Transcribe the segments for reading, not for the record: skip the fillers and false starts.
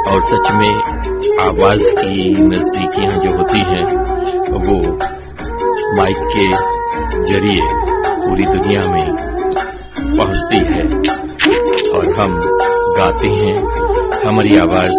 और सच में आवाज की नजदीकियां जो होती हैं वो माइक के जरिए पूरी दुनिया में पहुंचती है और हम गाते हैं। हमारी आवाज,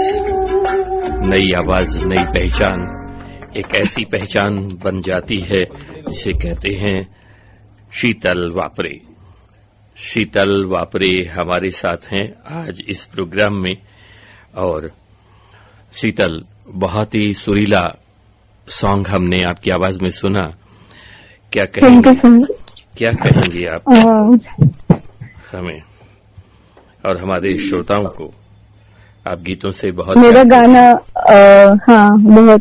नई पहचान, एक ऐसी पहचान बन जाती है जिसे कहते हैं शीतल वापरे। शीतल वापरे हमारे साथ हैं आज इस प्रोग्राम में। और शीतल, बहुत ही सुरीला सॉन्ग हमने आपकी आवाज में सुना। क्या कहेंगे आप हमें और हमारे श्रोताओं को? आप गीतों से बहुत मेरा गाना बहुत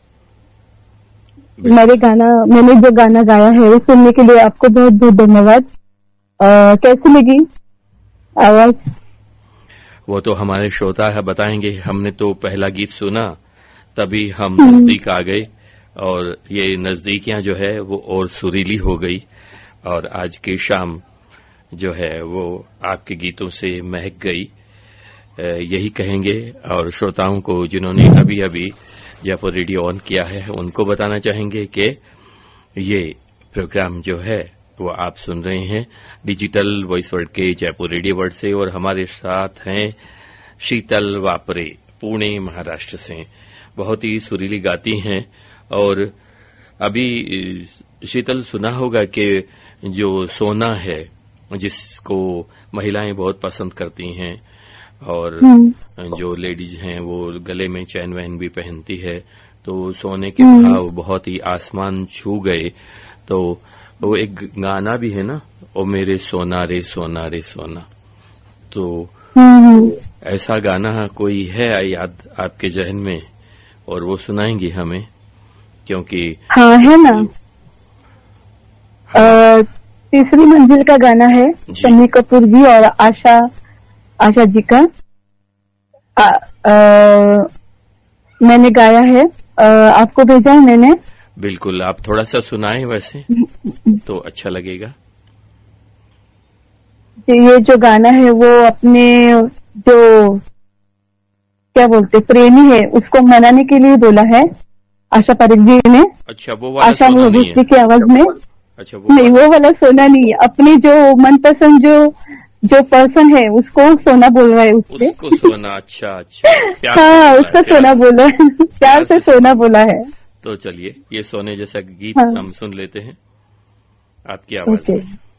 मैंने जो गाना गाया है वो सुनने के लिए आपको बहुत बहुत धन्यवाद। कैसी लगी आवाज? वो तो हमारे श्रोता है बताएंगे। हमने तो पहला गीत सुना तभी हम नजदीक आ गए और ये नजदीकियां जो है वो और सुरीली हो गई और आज की शाम जो है वो आपके गीतों से महक गई, यही कहेंगे। और श्रोताओं को जिन्होंने अभी अभी जयपुर रेडियो ऑन किया है उनको बताना चाहेंगे कि ये प्रोग्राम जो है वो आप सुन रहे हैं डिजिटल वॉइस वर्ल्ड के जयपुर रेडियो वर्ल्ड से और हमारे साथ हैं शीतल वापरे, पुणे महाराष्ट्र से। बहुत ही सुरीली गाती हैं। और अभी शीतल सुना होगा कि जो सोना है जिसको महिलाएं बहुत पसंद करती हैं और जो लेडीज हैं वो गले में चैन वैन भी पहनती है, तो सोने के भाव बहुत ही आसमान छू गए। तो वो एक गाना भी है ना, ओ मेरे सोना रे सोना रे सोना। तो ऐसा गाना कोई है याद आपके जहन में और वो सुनाएंगी हमें? क्योंकि है ना, तीसरी मंजिल का गाना है, शम्मी कपूर जी और आशा जी का। मैंने गाया है, आपको भेजा है मैंने। बिल्कुल, आप थोड़ा सा सुनाएं वैसे तो अच्छा लगेगा। ये जो गाना है वो अपने जो क्या बोलते प्रेमी है उसको मनाने के लिए बोला है आशा पारेख जी ने। अच्छा, वो वाला आशा भोसले की आवाज में। अच्छा, वो वाला सोना नहीं है, अपने जो मनपसंद जो पर्सन है उसको सोना बोल रहा है उसको सोना। अच्छा हाँ, उसका सोना बोला है, प्यार से सोना बोला है। तो चलिए ये सोने जैसा गीत हम सुन लेते हैं आपकी आवाज में।